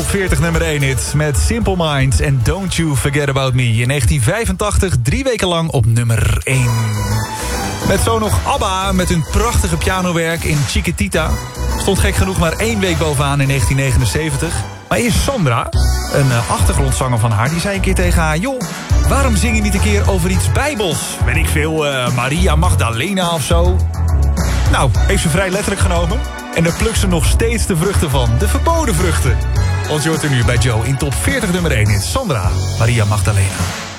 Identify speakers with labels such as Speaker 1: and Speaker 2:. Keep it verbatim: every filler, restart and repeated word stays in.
Speaker 1: top veertig nummer één hit met Simple Minds en Don't You Forget About Me. In negentien vijfentachtig, drie weken lang op nummer één. Met zo nog ABBA met hun prachtige pianowerk in Chiquitita. Stond gek genoeg maar één week bovenaan in negentien negenenzeventig. Maar eerst Sandra, een achtergrondzanger van haar, die zei een keer tegen haar... joh, waarom zing je niet een keer over iets bijbels? Weet ik veel, uh, Maria Magdalena of zo. Nou, heeft ze vrij letterlijk genomen. En daar plukt ze nog steeds de vruchten van. De verboden vruchten. Ons hoort er nu bij Joe in top veertig nummer één in Sandra, Maria Magdalena.